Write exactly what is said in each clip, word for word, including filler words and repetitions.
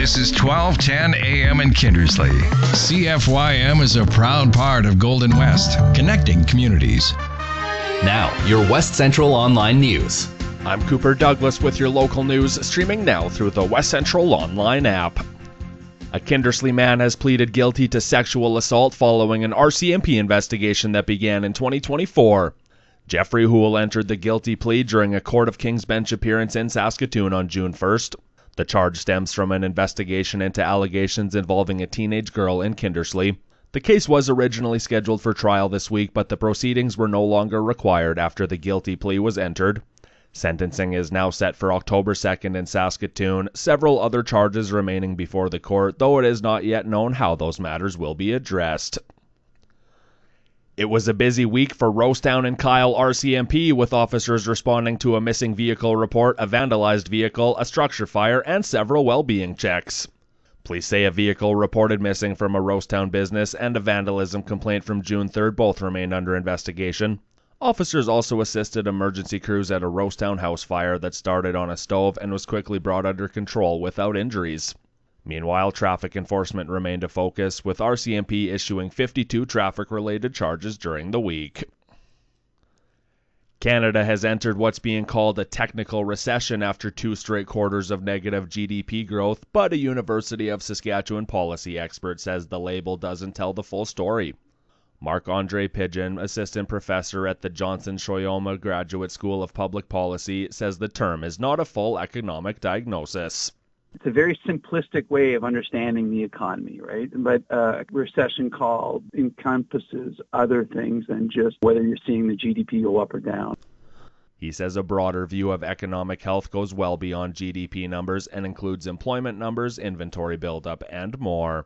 This is twelve ten A M in Kindersley. C F Y M is a proud part of Golden West, connecting communities. Now, your West Central Online News. I'm Cooper Douglas with your local news, streaming now through the West Central Online app. A Kindersley man has pleaded guilty to sexual assault following an R C M P investigation that began in twenty twenty-four. Jeffrey Houle entered the guilty plea during a Court of King's Bench appearance in Saskatoon on June first. The charge stems from an investigation into allegations involving a teenage girl in Kindersley. The case was originally scheduled for trial this week, but the proceedings were no longer required after the guilty plea was entered. Sentencing is now set for October second in Saskatoon, several other charges remaining before the court, though it is not yet known how those matters will be addressed. It was a busy week for Rosetown and Kyle R C M P, with officers responding to a missing vehicle report, a vandalized vehicle, a structure fire, and several well-being checks. Police say a vehicle reported missing from a Rosetown business and a vandalism complaint from June third both remain under investigation. Officers also assisted emergency crews at a Rosetown house fire that started on a stove and was quickly brought under control without injuries. Meanwhile, traffic enforcement remained a focus, with R C M P issuing fifty-two traffic-related charges during the week. Canada has entered what's being called a technical recession after two straight quarters of negative G D P growth, but a University of Saskatchewan policy expert says the label doesn't tell the full story. Marc-Andre Pigeon, assistant professor at the Johnson Shoyoma Graduate School of Public Policy, says the term is not a full economic diagnosis. It's a very simplistic way of understanding the economy, right? But uh, recession call encompasses other things than just whether you're seeing the G D P go up or down. He says a broader view of economic health goes well beyond G D P numbers and includes employment numbers, inventory buildup, and more.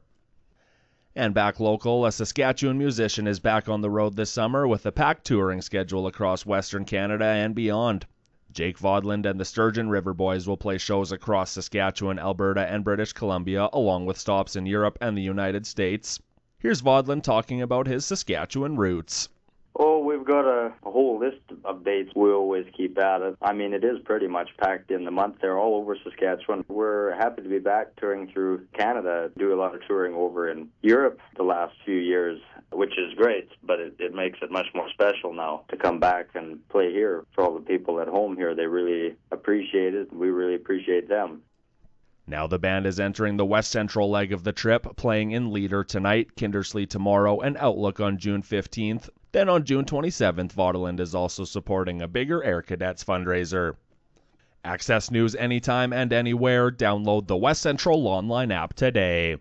And back local, a Saskatchewan musician is back on the road this summer with a packed touring schedule across Western Canada and beyond. Jake Vodland and the Sturgeon River Boys will play shows across Saskatchewan, Alberta, and British Columbia, along with stops in Europe and the United States. Here's Vodland talking about his Saskatchewan roots. Oh, we've got a, a whole list of dates we always keep at it. I mean, it is pretty much packed in the month. They're all over Saskatchewan. We're happy to be back touring through Canada, do a lot of touring over in Europe the last few years, which is great, but it, it makes it much more special now to come back and play here. For all the people at home here, they really appreciate it. We really appreciate them. Now the band is entering the West Central leg of the trip, playing in Leader tonight, Kindersley tomorrow, and Outlook on June fifteenth. Then on June twenty-seventh, Vaudeland is also supporting a bigger Air Cadets fundraiser. Access news anytime and anywhere. Download the West Central Online app today.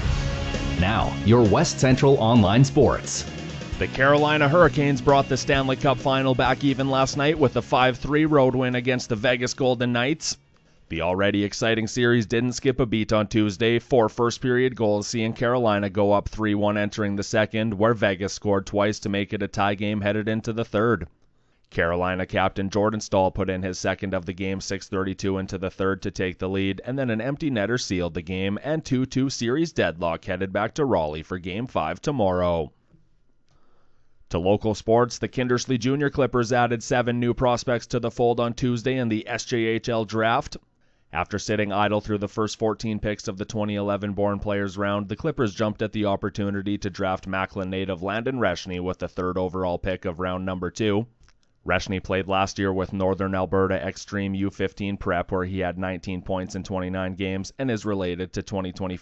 Now, your West Central Online Sports. The Carolina Hurricanes brought the Stanley Cup final back even last night with a five three road win against the Vegas Golden Knights. The already exciting series didn't skip a beat on Tuesday. Four first-period goals seeing Carolina go up three one entering the second, where Vegas scored twice to make it a tie game headed into the third. Carolina captain Jordan Staal put in his second of the game six thirty-two into the third to take the lead, and then an empty netter sealed the game, and two two series deadlock headed back to Raleigh for Game five tomorrow. To local sports, the Kindersley Junior Clippers added seven new prospects to the fold on Tuesday in the S J H L draft. After sitting idle through the first fourteen picks of the twenty eleven Born Players round, the Clippers jumped at the opportunity to draft Macklin native Landon Reshney with the third overall pick of round number two. Reshney played last year with Northern Alberta Extreme U fifteen Prep, where he had nineteen points in twenty-nine games, and is related to twenty twenty-four